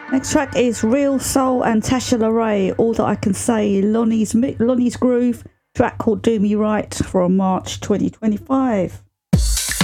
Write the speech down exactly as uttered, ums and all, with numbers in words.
Next track is Real Soul and Tasha LaRae. All That I Can Say, Lonnie's Lonnie's Groove, track called Do Me Right from March twenty twenty-five.